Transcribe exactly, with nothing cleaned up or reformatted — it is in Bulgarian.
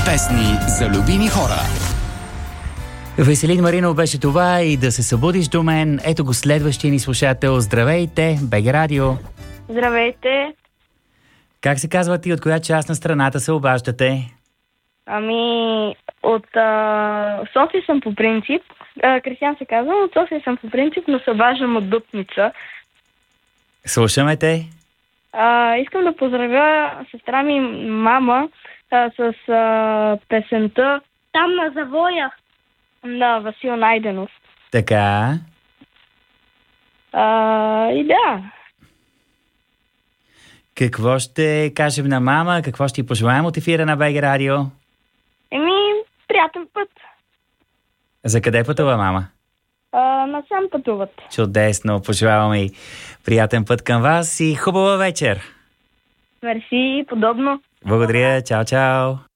Песни за любими хора. Веселин Маринов беше това и да се събудиш до мен. Ето го следващия ни слушател. Здравейте, БГ Радио. Здравейте. Как се казва ти? От коя част на страната се обаждате? Ами, от а, София съм по принцип. А, Кристиян се казва, от София съм по принцип, но се обаждам от Дупница. Слушаме те. А, искам да поздравя сестра ми мама а, с а, песента "Там на завоя" на Васил Найденов. Така. А, и да. Какво ще кажем на мама? Какво ще й пожелаем от ефира на БГ Радио? Еми, приятен път. За къде пътува мама? А, насам пътуват. Чудесно. Пожелаваме и приятен път към вас и хубава вечер. Мерси, подобно. Благодаря. Чао, чао.